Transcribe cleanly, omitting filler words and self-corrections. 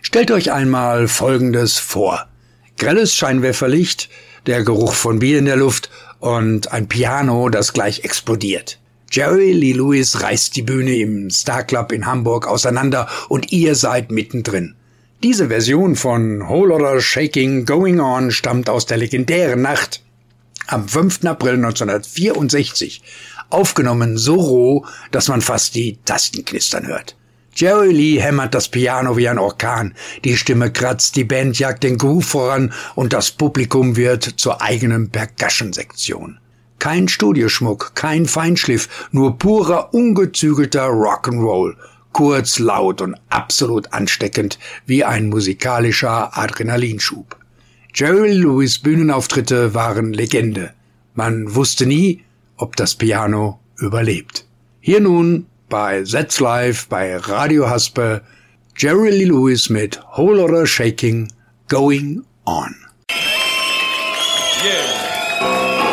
Stellt euch einmal Folgendes vor. Grelles Scheinwerferlicht, der Geruch von Bier in der Luft und ein Piano, das gleich explodiert. Jerry Lee Lewis reißt die Bühne im Star Club in Hamburg auseinander und ihr seid mittendrin. Diese Version von Whole Lotta Shaking Going On stammt aus der legendären Nacht am 5. April 1964, aufgenommen so roh, dass man fast die Tasten knistern hört. Jerry Lee hämmert das Piano wie ein Orkan, die Stimme kratzt, die Band jagt den Groove voran und das Publikum wird zur eigenen Percussion-Sektion. Kein Studioschmuck, kein Feinschliff, nur purer, ungezügelter Rock'n'Roll. Kurz, laut und absolut ansteckend wie ein musikalischer Adrenalinschub. Jerry Lewis Bühnenauftritte waren Legende. Man wusste nie, ob das Piano überlebt. Hier nun bei That's Live bei Radio Haspe Jerry Lee Lewis mit Whole Lotta Shaking Going On. Yeah.